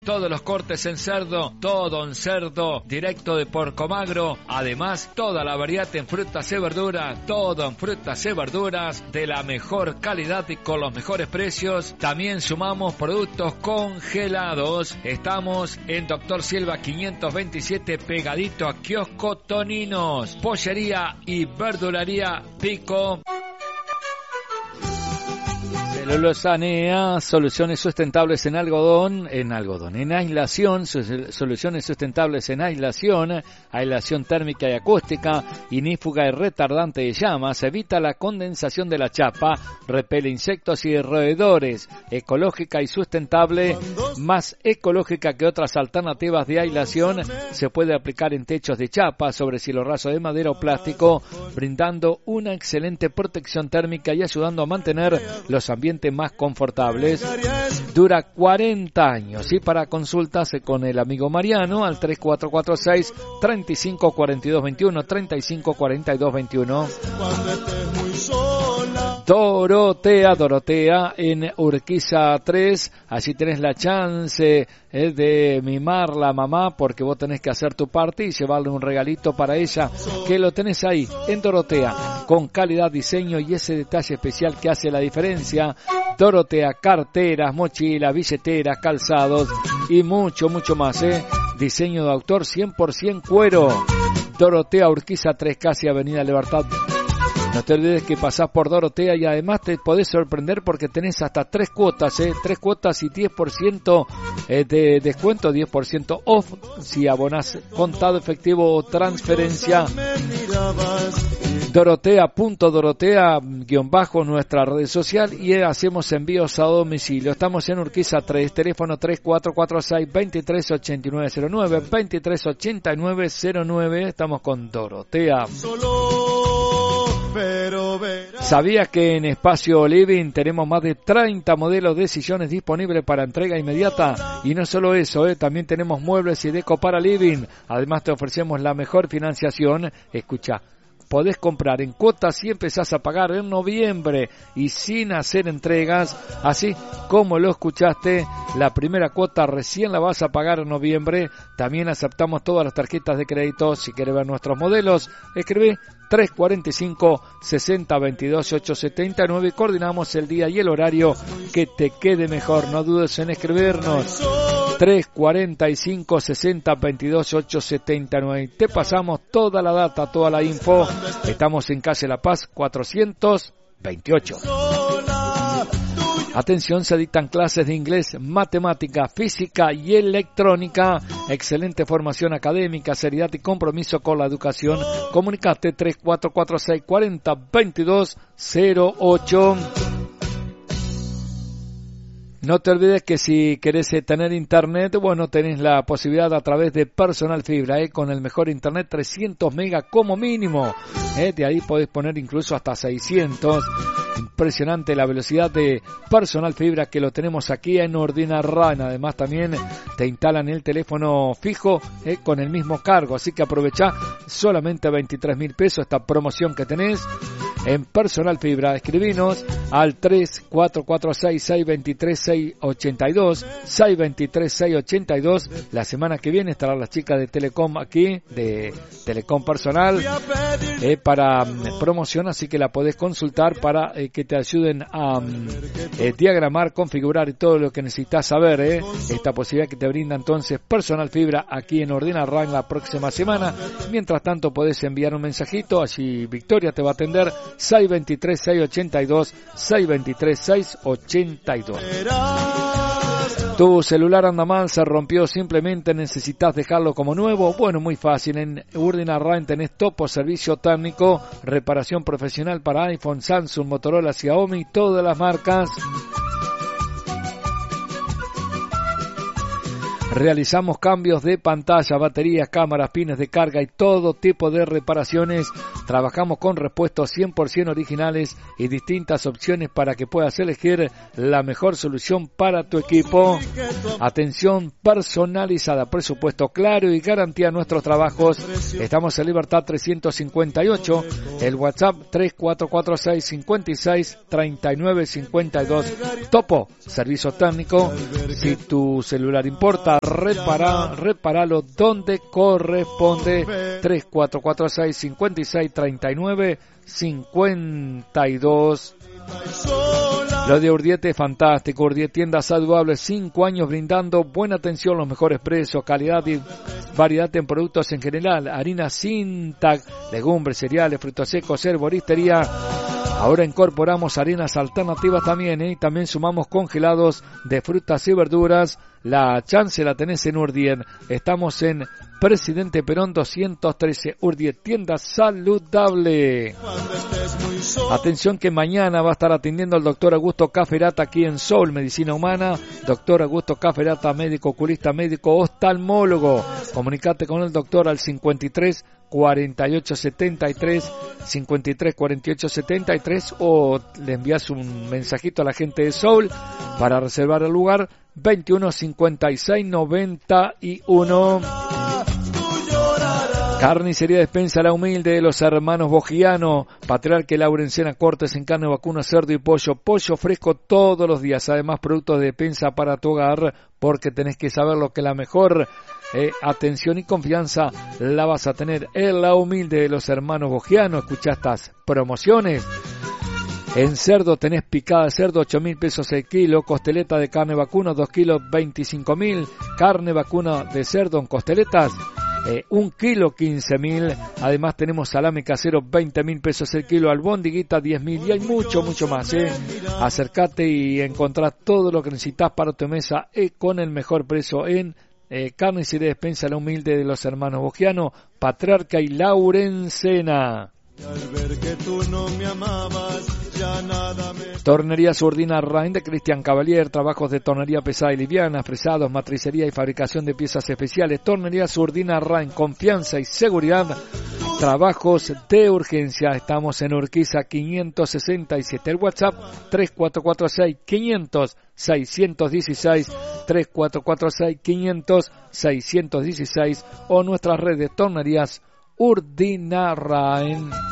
Todos los cortes en cerdo, todo en cerdo, directo de Porcomagro. Además, toda la variedad en frutas y verduras, todo en frutas y verduras de la mejor calidad y con los mejores precios. También sumamos productos congelados. Estamos en Doctor Silva 527, pegadito a Kiosco Toninos. Pollería y verdulería Pico. Celulosanea, soluciones sustentables en aislación, soluciones sustentables en aislación térmica y acústica, inífuga y retardante de llamas, evita la condensación de la chapa, repele insectos y roedores, ecológica y sustentable, más ecológica que otras alternativas de aislación, se puede aplicar en techos de chapa, sobre cielo raso de madera o plástico, brindando una excelente protección térmica y ayudando a mantener los ambientes más confortables. Dura 40 años y para consultas con el amigo Mariano al 3446 354221 354221. Dorotea en Urquiza 3, así tenés la chance de mimar la mamá, porque vos tenés que hacer tu parte y llevarle un regalito para ella, que lo tenés ahí en Dorotea, con calidad, diseño y ese detalle especial que hace la diferencia. Dorotea, carteras, mochilas, billeteras, calzados y mucho más, diseño de autor 100% cuero. Dorotea, Urquiza 3, casi Avenida Libertad. No te olvides que pasás por Dorotea y además te podés sorprender porque tenés hasta 3 cuotas, 3 cuotas y 10% de descuento, 10% off si abonás contado, efectivo o transferencia. Dorotea.dorotea _ nuestra red social y hacemos envíos a domicilio. Estamos en Urquiza 3, teléfono 3446 238909 238909. Estamos con Dorotea. ¿Sabías que en Espacio Living tenemos más de 30 modelos de sillones disponibles para entrega inmediata? Y no solo eso, también tenemos muebles y deco para living. Además te ofrecemos la mejor financiación. Escucha, podés comprar en cuotas y empezás a pagar en noviembre y sin hacer entregas, así como lo escuchaste. La primera cuota recién la vas a pagar en noviembre. También aceptamos todas las tarjetas de crédito. Si quieres ver nuestros modelos, escribe 345-6022-879 y coordinamos el día y el horario que te quede mejor. No dudes en escribirnos. 345-6022-879. Te pasamos toda la data, toda la info. Estamos en calle La Paz 428. Atención, se dictan clases de inglés, matemática, física y electrónica. Excelente formación académica, seriedad y compromiso con la educación. Comunicate 3446 40 22 08. No te olvides que si querés tener internet, bueno, tenés la posibilidad a través de Personal Fibra, con el mejor internet 300 megas como mínimo. De ahí podés poner incluso hasta 600. Impresionante la velocidad de Personal Fibra, que lo tenemos aquí en Ordinarran. Además también te instalan el teléfono fijo con el mismo cargo. Así que aprovechá solamente 23.000 pesos esta promoción que tenés en Personal Fibra. Escribinos al 3446-623-682 623-682. La semana que viene estarán las chicas de Telecom aquí, de Telecom Personal, para promoción, así que la podés consultar para que te ayuden a diagramar, configurar y todo lo que necesitas saber. Esta posibilidad que te brinda entonces Personal Fibra aquí en Ordinarran la próxima semana. Mientras tanto podés enviar un mensajito, allí Victoria te va a atender. 623-682 623-682. Tu celular anda mal, se rompió, simplemente necesitas dejarlo como nuevo. Bueno, muy fácil. En Ordinarran tenés Topo, servicio técnico, reparación profesional para iPhone, Samsung, Motorola, Xiaomi, todas las marcas. Realizamos cambios de pantalla, baterías, cámaras, pines de carga y todo tipo de reparaciones. Trabajamos con repuestos 100% originales y distintas opciones para que puedas elegir la mejor solución para tu equipo. Atención personalizada, presupuesto claro y garantía a nuestros trabajos. Estamos en Libertad 358, el WhatsApp 3446563952. Topo, servicio técnico. Si tu celular importa, repáralo donde corresponde. 3446563952. Lo de Urdiete es fantástico. Urdiete, tienda saludable, 5 años brindando buena atención, los mejores precios, calidad y variedad en productos en general, harina Sintag, legumbres, cereales, frutos secos, herboristería. Ahora incorporamos harinas alternativas también, y también sumamos congelados de frutas y verduras. La chance la tenés en Urdiet. Estamos en Presidente Perón 213, Urdiet, tienda saludable. Atención que mañana va a estar atendiendo al doctor Augusto Caferata aquí en Soul, Medicina Humana. Doctor Augusto Caferata, médico oculista, médico oftalmólogo. Comunicate con el doctor al 53 48 73 53 48 73 o le envías un mensajito a la gente de Soul para reservar el lugar 21 56 91. Carnicería Despensa La Humilde de los hermanos Bogiano, Patriarca Laurencena, cortes en carne, vacuna, cerdo y pollo fresco todos los días. Además, productos de despensa para tu hogar, porque tenés que saber lo que la mejor atención y confianza la vas a tener en La Humilde de los hermanos Bogiano. Escuchá estas promociones. En cerdo tenés picada de cerdo, 8.000 pesos el kilo, costeleta de carne vacuna, 2 kilos, 25.000, carne vacuna de cerdo en costeletas, 1 kilo, 15.000, además tenemos salame casero, 20.000 pesos el kilo, albondiguita, 10.000, y hay mucho más, Acércate y encontrá todo lo que necesitas para tu mesa, con el mejor precio en Carnicería Despensa La Humilde de los hermanos Bogiano, Patriarca y Laurencena. Al ver que tú no me amabas, ya nada me... Tornería Surdina Rain de Cristian Cavalier, trabajos de tornería pesada y liviana, fresados, matricería y fabricación de piezas especiales. Tornería Surdina Rain, confianza y seguridad, trabajos de urgencia. Estamos en Urquiza 567, el WhatsApp 3446 500 616, 3446 500 616 o nuestras redes Tornerías Urdina Rain.